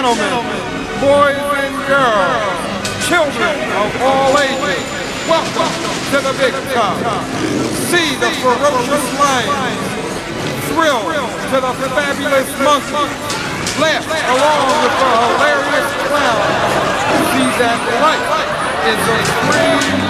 gentlemen, boys and girls, children of all ages, welcome to the big top. See the ferocious lion, thrill to the fabulous monkey, laugh along with the hilarious clown. See that life is a free